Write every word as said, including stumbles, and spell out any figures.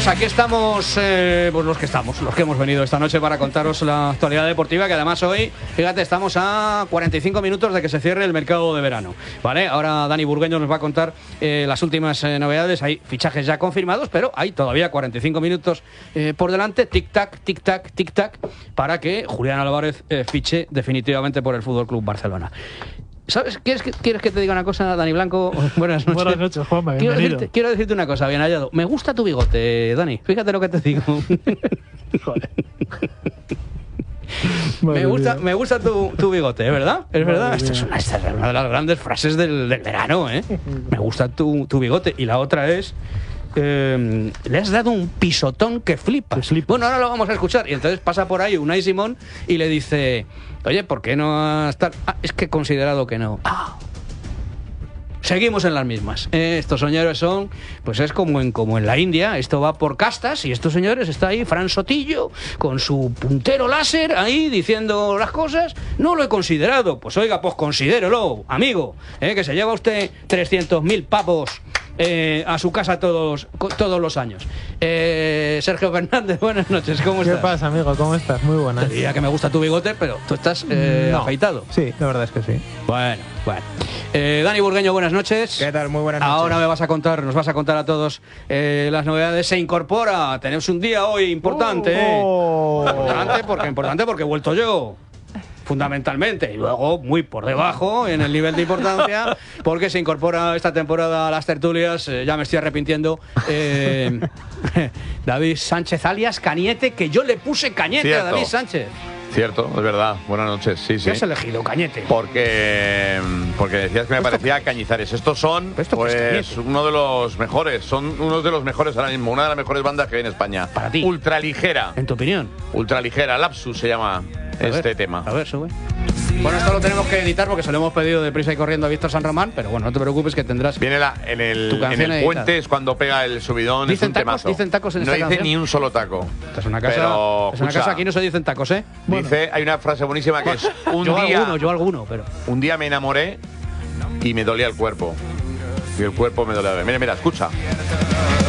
Pues aquí estamos, eh, pues los que estamos, los que hemos venido esta noche para contaros la actualidad deportiva, que además hoy, fíjate, estamos a cuarenta y cinco minutos de que se cierre el mercado de verano, ¿vale? Ahora Dani Burgueño nos va a contar eh, las últimas eh, novedades. Hay fichajes ya confirmados, pero hay todavía cuarenta y cinco minutos eh, por delante, tic-tac, tic-tac, tic-tac, para que Julián Álvarez eh, fiche definitivamente por el Fútbol Club Barcelona. ¿Sabes? ¿Quieres que, ¿Quieres que te diga una cosa, Dani Blanco? Buenas noches. Buenas noches, Juanma, quiero bienvenido. decirte, quiero decirte una cosa, bien hallado. Me gusta tu bigote, Dani. Fíjate lo que te digo. Joder. me gusta, me gusta tu, tu bigote, ¿es verdad? Es verdad. Madre Esta es, una, esta es una de las grandes frases del, del verano, ¿eh? Me gusta tu, tu bigote. Y la otra es... Eh, le has dado un pisotón que flipas. Bueno, ahora lo vamos a escuchar. Y entonces pasa por ahí Unai Simón y le dice: oye, ¿por qué no has tal? Ah, es que he considerado que no. Ah. Seguimos en las mismas. Eh, estos señores son, pues es como en, como en la India, esto va por castas y estos señores, está ahí Fran Sotillo con su puntero láser ahí diciendo las cosas. No lo he considerado. Pues oiga, pues considérelo, amigo, eh, que se lleva usted trescientos mil pavos Eh, a su casa todos todos los años. Eh, Sergio Fernández, buenas noches, ¿cómo ¿Qué estás? pasa, amigo? ¿Cómo estás? Muy buenas. Te diría que me gusta tu bigote, pero tú estás eh, no. afeitado. Sí, la verdad es que sí. Bueno, bueno. Eh, Dani Burgueño, buenas noches. ¿Qué tal? Muy buenas noches. Ahora me vas a contar, nos vas a contar a todos eh, las novedades. Se incorpora, tenemos un día hoy importante. Oh. Eh. Importante porque importante porque he vuelto yo. Fundamentalmente, y luego muy por debajo en el nivel de importancia, porque se incorpora esta temporada a las tertulias, eh, ya me estoy arrepintiendo, eh, David Sánchez alias Cañete, que yo le puse Cañete Cierto. a David Sánchez. Cierto, es verdad. Buenas noches, sí, ¿Qué sí. has elegido, Cañete? Porque, porque decías que me ¿Esto parecía Cañizares. Estos son, ¿Esto qué es pues, Cañete? uno de los mejores. Son unos de los mejores ahora mismo. Una de las mejores bandas que hay en España. Para ti. Ultraligera. En tu opinión. Ultraligera. Lapsus se llama A este ver, tema. A ver, sube. Bueno, esto lo tenemos que editar porque se lo hemos pedido deprisa y corriendo a Víctor San Román, pero bueno, no te preocupes que tendrás... Viene la, en el, Tu en canción el editada. puente es cuando pega el subidón. ¿Dicen es un tacos? temazo. ¿Dicen tacos en No esta dice canción? ni un solo taco. Esta es una casa, Pero, es una escucha, casa, aquí no se dicen tacos, ¿eh? Dice, hay una frase buenísima que es: un yo día, alguno, yo alguno, pero... un día me enamoré y me dolía el cuerpo. Y el cuerpo me dolía. Mira, mira, escucha.